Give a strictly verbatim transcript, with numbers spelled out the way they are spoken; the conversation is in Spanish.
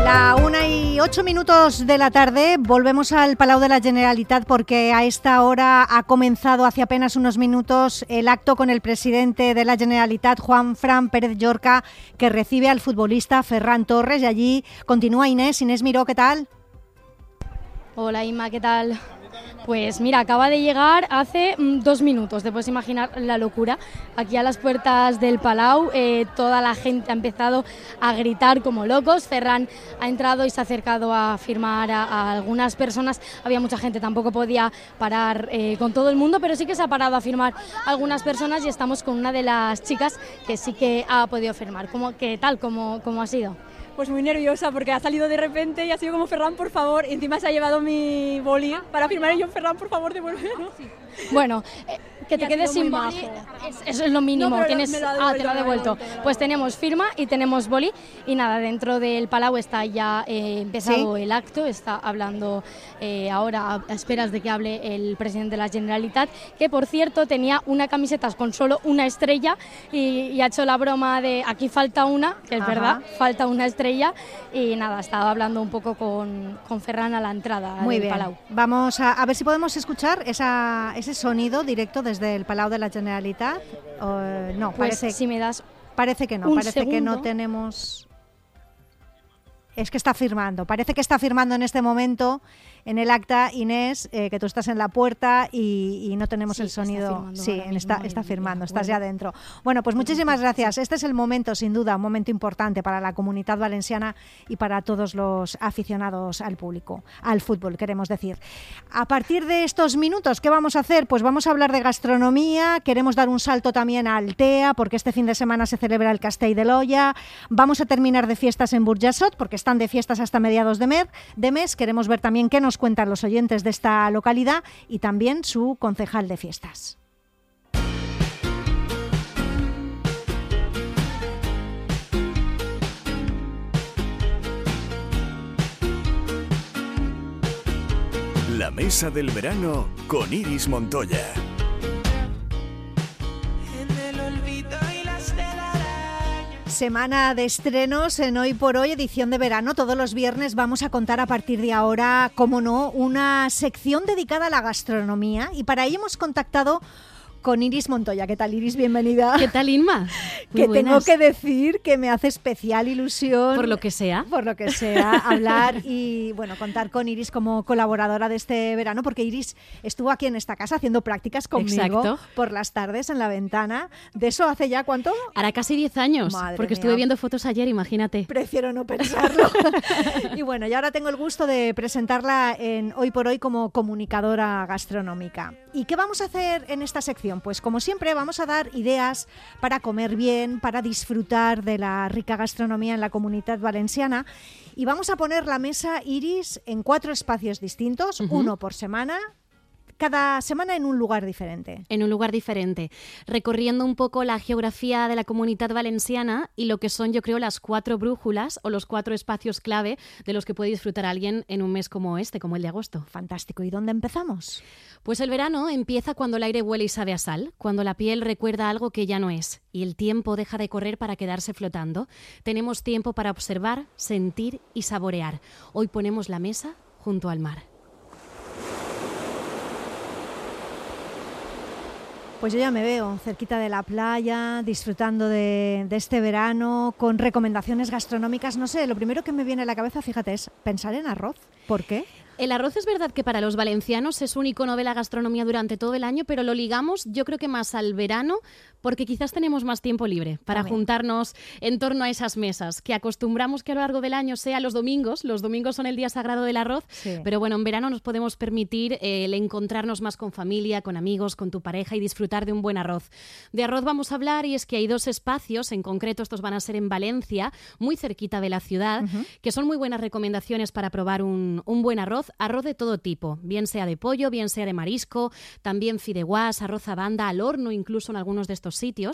La una y ocho minutos de la tarde, volvemos al Palau de la Generalitat porque a esta hora ha comenzado hace apenas unos minutos el acto con el presidente de la Generalitat, Juanfran Pérez Llorca, que recibe al futbolista Ferran Torres, y allí continúa Inés. Inés Miró, ¿qué tal? Hola Inma, ¿qué tal? Pues mira, acaba de llegar hace mm, dos minutos, te puedes imaginar la locura. Aquí a las puertas del Palau, eh, toda la gente ha empezado a gritar como locos. Ferran ha entrado y se ha acercado a firmar a, a algunas personas. Había mucha gente, tampoco podía parar eh, con todo el mundo, pero sí que se ha parado a firmar a algunas personas y estamos con una de las chicas que sí que ha podido firmar. ¿Cómo, qué tal? ¿Cómo, cómo ha sido? Pues muy nerviosa porque ha salido de repente y ha sido como Ferran, por favor, y encima se ha llevado mi boli para firmar y yo, Ferran, por favor, devuélvelo. Sí. Bueno, eh, que te quedes sin boli, es, eso es lo mínimo. No, Tienes, lo, ah, te lo ha devuelto. Pues tenemos firma y tenemos boli y nada, dentro del Palau está ya eh, empezado ¿Sí? el acto, está hablando eh, ahora a, a esperas de que hable el presidente de la Generalitat, que por cierto tenía una camiseta con solo una estrella y, y ha hecho la broma de aquí falta una, que es Ajá. verdad, falta una estrella, y nada, estaba hablando un poco con, con Ferran a la entrada Muy del bien. Palau. Vamos a, a ver si podemos escuchar esa, ese sonido directo desde el Palau de la Generalitat. Uh, no, pues parece, si me das parece que no, parece segundo. que no tenemos... Es que está firmando, parece que está firmando en este momento en el acta, Inés, eh, que tú estás en la puerta y, y no tenemos sí, el sonido. Está sí, está, está firmando, estás ya dentro. Bueno, pues muchísimas gracias. Este es el momento, sin duda, un momento importante para la comunidad valenciana y para todos los aficionados al público, al fútbol, queremos decir. A partir de estos minutos, ¿qué vamos a hacer? Pues vamos a hablar de gastronomía, queremos dar un salto también a Altea, porque este fin de semana se celebra el Castell de l'Olla. Vamos a terminar de fiestas en Burjassot, porque están de fiestas hasta mediados de mes. de mes. Queremos ver también qué nos cuentan los oyentes de esta localidad y también su concejal de fiestas. La mesa del verano con Iris Montoya. Semana de estrenos en Hoy por Hoy, edición de verano. Todos los viernes vamos a contar a partir de ahora, cómo no, una sección dedicada a la gastronomía, y para ello hemos contactado con Iris Montoya. ¿Qué tal, Iris? Bienvenida. ¿Qué tal, Inma? Muy que buenas. Tengo que decir que me hace especial ilusión. Por lo que sea. Por lo que sea, hablar y, bueno, contar con Iris como colaboradora de este verano, porque Iris estuvo aquí en esta casa haciendo prácticas conmigo. Exacto. Por las tardes en La Ventana. ¿De eso hace ya cuánto? Hará casi diez años, Madre porque mía. Estuve viendo fotos ayer, imagínate. Prefiero no pensarlo. Y bueno, y ahora tengo el gusto de presentarla en Hoy por Hoy como comunicadora gastronómica. ¿Y qué vamos a hacer en esta sección? Pues como siempre vamos a dar ideas para comer bien, para disfrutar de la rica gastronomía en la Comunitat Valenciana, y vamos a poner la mesa, Iris, en cuatro espacios distintos, uh-huh. uno por semana, cada semana en un lugar diferente. En un lugar diferente, recorriendo un poco la geografía de la Comunitat Valenciana y lo que son, yo creo, las cuatro brújulas o los cuatro espacios clave de los que puede disfrutar alguien en un mes como este, como el de agosto. Fantástico. ¿Y dónde empezamos? Pues el verano empieza cuando el aire huele y sabe a sal, cuando la piel recuerda algo que ya no es y el tiempo deja de correr para quedarse flotando. Tenemos tiempo para observar, sentir y saborear. Hoy ponemos la mesa junto al mar. Pues yo ya me veo cerquita de la playa, disfrutando de, de este verano, con recomendaciones gastronómicas. No sé, lo primero que me viene a la cabeza, fíjate, es pensar en arroz. ¿Por qué? El arroz es verdad que para los valencianos es un icono de la gastronomía durante todo el año, pero lo ligamos yo creo que más al verano porque quizás tenemos más tiempo libre para También. juntarnos en torno a esas mesas, que acostumbramos que a lo largo del año sea los domingos. Los domingos son el día sagrado del arroz, sí. pero bueno, en verano nos podemos permitir eh, el encontrarnos más con familia, con amigos, con tu pareja y disfrutar de un buen arroz. De arroz vamos a hablar y es que hay dos espacios, en concreto estos van a ser en Valencia, muy cerquita de la ciudad, uh-huh. que son muy buenas recomendaciones para probar un, un buen arroz. Arroz de todo tipo, bien sea de pollo, bien sea de marisco, también fideuás, arroz a banda, al horno incluso en algunos de estos sitios.